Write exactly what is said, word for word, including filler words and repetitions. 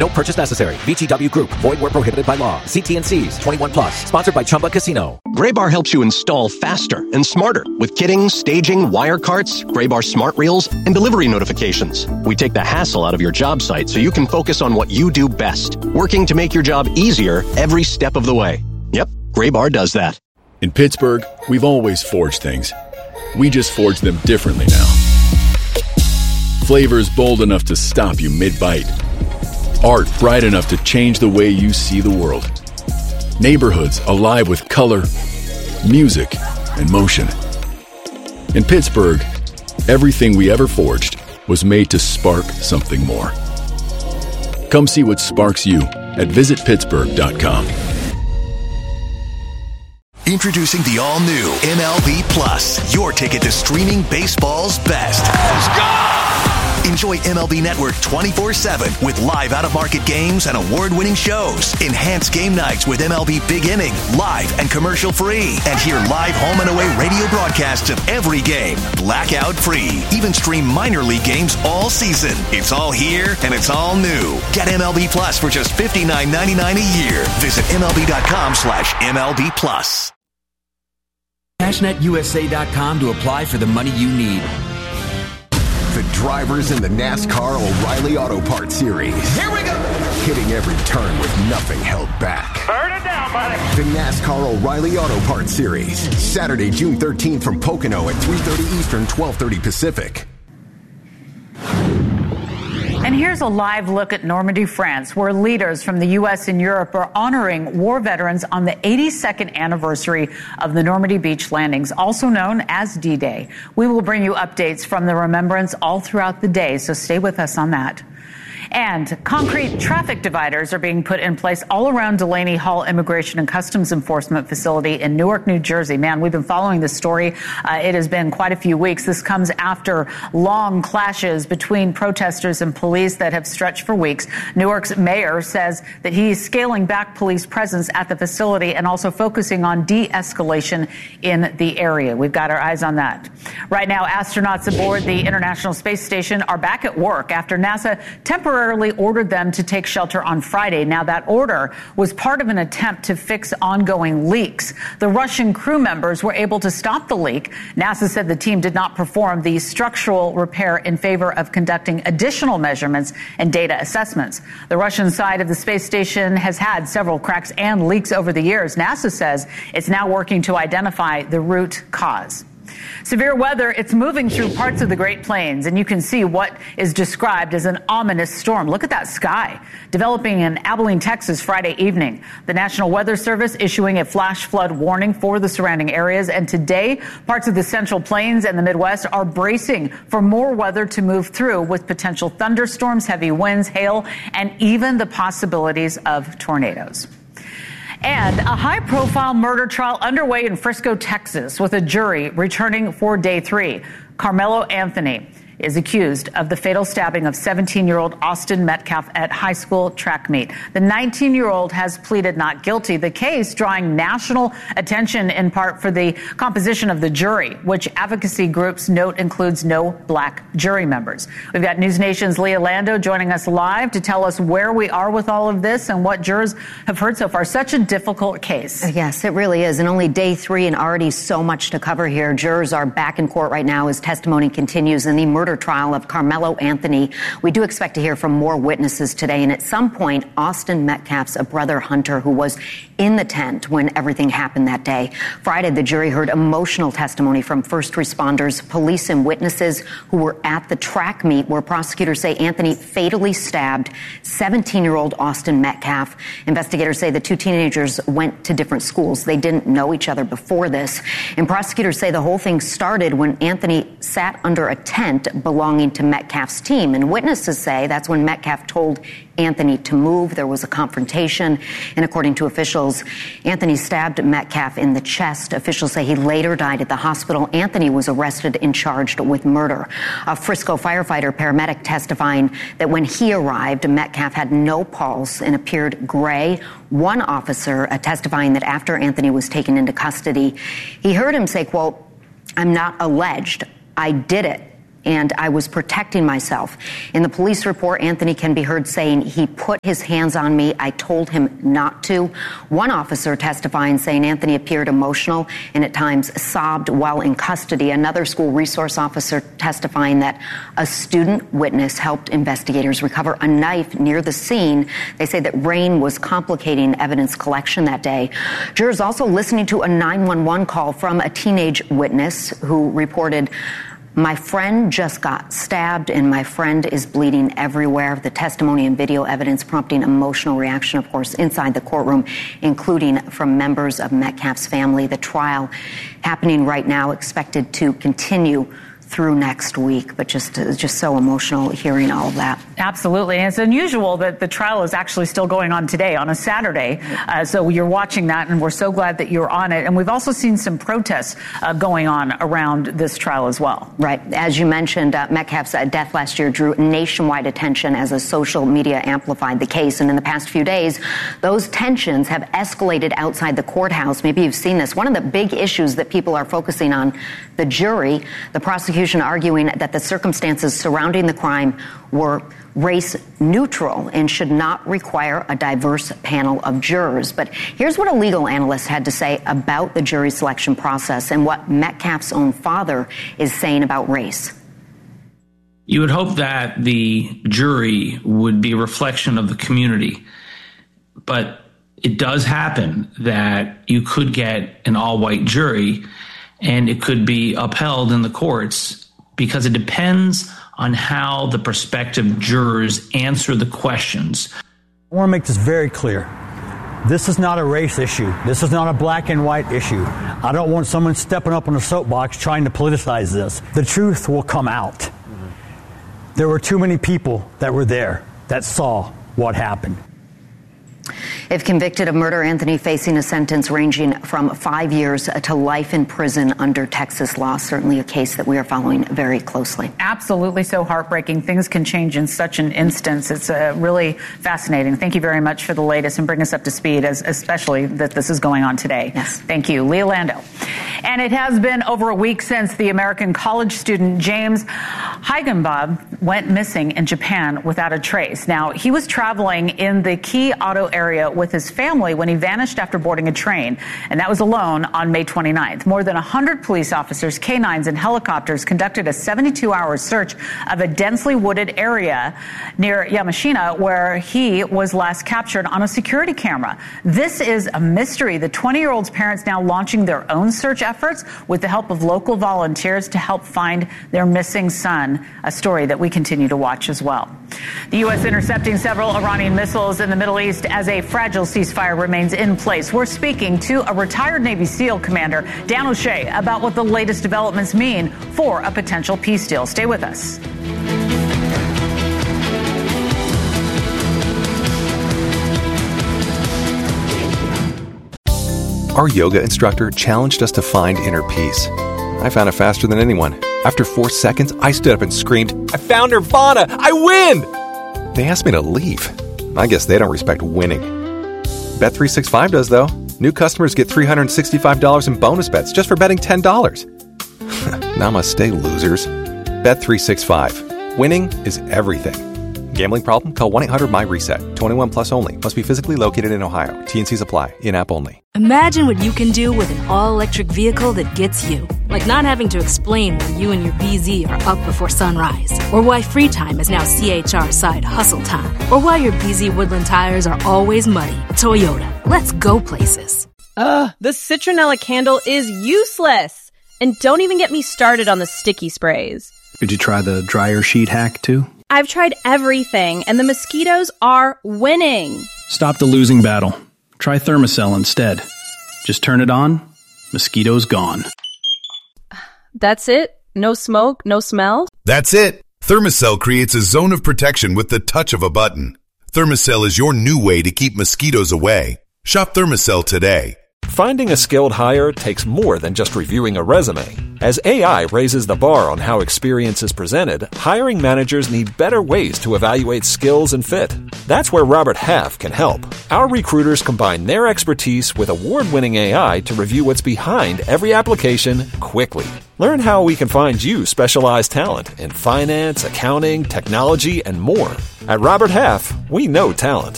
No purchase necessary. V G W Group. Void where prohibited by law. See T and C's. twenty-one plus. Sponsored by Chumba Casino. Graybar helps you install faster and smarter with kitting, staging, wire carts, Graybar smart reels, and delivery notifications. We take the hassle out of your job site so you can focus on what you do best, working to make your job easier every step of the way. Yep, Graybar does that. In Pittsburgh, we've always forged things. We just forge them differently now. Flavors bold enough to stop you mid-bite. Art bright enough to change the way you see the world. Neighborhoods alive with color, music, and motion. In Pittsburgh, everything we ever forged was made to spark something more. Come see what sparks you at visit pittsburgh dot com. Introducing the all-new M L B Plus, your ticket to streaming baseball's best. Let's go! Enjoy M L B Network twenty-four seven with live out-of-market games and award-winning shows. Enhance game nights with M L B Big Inning, live and commercial-free. And hear live home and away radio broadcasts of every game, blackout-free. Even stream minor league games all season. It's all here and it's all new. Get M L B Plus for just fifty-nine ninety-nine a year. Visit MLB.com slash MLB Plus. Cashnet U S A dot com to apply for the money you need. The drivers in the NASCAR O'Reilly Auto Parts Series. Here we go! Hitting every turn with nothing held back. Burn it down, buddy! The NASCAR O'Reilly Auto Parts Series. Saturday, June thirteenth from Pocono at three thirty Eastern, twelve thirty Pacific. And here's a live look at Normandy, France, where leaders from the U S and Europe are honoring war veterans on the eighty-second anniversary of the Normandy beach landings, also known as D-Day. We will bring you updates from the remembrance all throughout the day, so stay with us on that. And concrete traffic dividers are being put in place all around Delaney Hall Immigration and Customs Enforcement Facility in Newark, New Jersey. Man, we've been following this story. Uh, it has been quite a few weeks. This comes after long clashes between protesters and police that have stretched for weeks. Newark's mayor says that he's scaling back police presence at the facility and also focusing on de-escalation in the area. We've got our eyes on that. Right now, astronauts aboard the International Space Station are back at work after NASA temporarily ordered them to take shelter on Friday. Now, that order was part of an attempt to fix ongoing leaks. The Russian crew members were able to stop the leak. NASA said the team did not perform the structural repair in favor of conducting additional measurements and data assessments. The Russian side of the space station has had several cracks and leaks over the years. NASA says it's now working to identify the root cause. Severe weather, it's moving through parts of the Great Plains, and you can see what is described as an ominous storm. Look at that sky developing in Abilene, Texas, Friday evening. The National Weather Service issuing a flash flood warning for the surrounding areas. And today, parts of the Central Plains and the Midwest are bracing for more weather to move through with potential thunderstorms, heavy winds, hail, and even the possibilities of tornadoes. And a high-profile murder trial underway in Frisco, Texas, with a jury returning for day three. Carmelo Anthony is accused of the fatal stabbing of seventeen-year-old Austin Metcalf at high school track meet. The nineteen-year-old has pleaded not guilty. The case drawing national attention in part for the composition of the jury, which advocacy groups note includes no black jury members. We've got News Nation's Leah Lando joining us live to tell us where we are with all of this and what jurors have heard so far. Such a difficult case. Yes, it really is. And only day three and already so much to cover here. Jurors are back in court right now as testimony continues in the murder trial of Carmelo Anthony. We do expect to hear from more witnesses today. And at some point, Austin Metcalf's brother Hunter, who was in the tent when everything happened that day. Friday, the jury heard emotional testimony from first responders, police, and witnesses who were at the track meet where prosecutors say Anthony fatally stabbed seventeen-year-old Austin Metcalf. Investigators say the two teenagers went to different schools. They didn't know each other before this. And prosecutors say the whole thing started when Anthony sat under a tent belonging to Metcalf's team. And witnesses say that's when Metcalf told Anthony to move. There was a confrontation. And according to officials, Anthony stabbed Metcalf in the chest. Officials say he later died at the hospital. Anthony was arrested and charged with murder. A Frisco firefighter paramedic testifying that when he arrived, Metcalf had no pulse and appeared gray. One officer uh, testifying that after Anthony was taken into custody, he heard him say, quote, "I'm not alleged. I did it. and I was protecting myself. In the police report, Anthony can be heard saying he put his hands on me. I told him not to. One officer testifying saying Anthony appeared emotional and at times sobbed while in custody. Another school resource officer testifying that a student witness helped investigators recover a knife near the scene. They say that rain was complicating evidence collection that day. Jurors also listening to a nine one one call from a teenage witness who reported, "My friend just got stabbed and my friend is bleeding everywhere." The testimony and video evidence prompting emotional reaction, of course, inside the courtroom, including from members of Metcalf's family. The trial happening right now, expected to continue through next week, but just just so emotional hearing all of that. Absolutely. And it's unusual that the trial is actually still going on today on a Saturday. Uh, so you're watching that, and we're so glad that you're on it. And we've also seen some protests uh, going on around this trial as well. Right. As you mentioned, uh, Metcalf's uh, death last year drew nationwide attention as a social media amplified the case. And in the past few days, those tensions have escalated outside the courthouse. Maybe you've seen this. One of the big issues that people are focusing on, the jury, the prosecution arguing that the circumstances surrounding the crime were race neutral and should not require a diverse panel of jurors. But here's what a legal analyst had to say about the jury selection process and what Metcalf's own father is saying about race. You would hope that the jury would be a reflection of the community, but it does happen that you could get an all-white jury and it could be upheld in the courts because it depends on how the prospective jurors answer the questions. I want to make this very clear. This is not a race issue. This is not a black and white issue. I don't want someone stepping up on a soapbox trying to politicize this. The truth will come out. Mm-hmm. There were too many people that were there that saw what happened. If convicted of murder, Anthony facing a sentence ranging from five years to life in prison under Texas law. Certainly a case that we are following very closely. Absolutely so heartbreaking. Things can change in such an instance. It's uh, really fascinating. Thank you very much for the latest and bring us up to speed, as especially that this is going on today. Yes. Thank you. Leah Lando. And it has been over a week since the American college student James Heigenbob went missing in Japan without a trace. Now, he was traveling in the Key Auto area with his family when he vanished after boarding a train, and that was alone on May twenty-ninth. More than one hundred police officers, K nines, and helicopters conducted a seventy-two hour search of a densely wooded area near Yamashina, where he was last captured on a security camera. This is a mystery. The twenty-year-old's parents now launching their own search efforts with the help of local volunteers to help find their missing son, a story that we continue to watch as well. The U S intercepting several Iranian missiles in the Middle East as a fragile ceasefire remains in place. We're speaking to a retired Navy SEAL commander, Dan O'Shea, about what the latest developments mean for a potential peace deal. Stay with us. Our yoga instructor challenged us to find inner peace. I found it faster than anyone. After four seconds, I stood up and screamed, "I found Nirvana! I win!" They asked me to leave. I guess they don't respect winning. Bet three sixty-five does, though. New customers get three hundred sixty-five dollars in bonus bets just for betting ten dollars. Namaste, losers. Bet three sixty-five. Winning is everything. Gambling problem? Call one eight hundred M Y reset. twenty-one plus only. Must be physically located in Ohio. T and Cs apply. In-app only. Imagine what you can do with an all-electric vehicle that gets you. Like not having to explain why you and your B Z are up before sunrise. Or why free time is now C H R side hustle time. Or why your B Z Woodland tires are always muddy. Toyota. Let's go places. Ugh, the citronella candle is useless. And don't even get me started on the sticky sprays. Did you try the dryer sheet hack too? I've tried everything, and the mosquitoes are winning. Stop the losing battle. Try Thermacell instead. Just turn it on, mosquitoes gone. That's it? No smoke, no smell? That's it. Thermacell creates a zone of protection with the touch of a button. Thermacell is your new way to keep mosquitoes away. Shop Thermacell today. Finding a skilled hire takes more than just reviewing a resume. As A I raises the bar on how experience is presented, hiring managers need better ways to evaluate skills and fit. That's where Robert Half can help. Our recruiters combine their expertise with award-winning A I to review what's behind every application quickly. Learn how we can find you specialized talent in finance, accounting, technology, and more. At Robert Half, we know talent.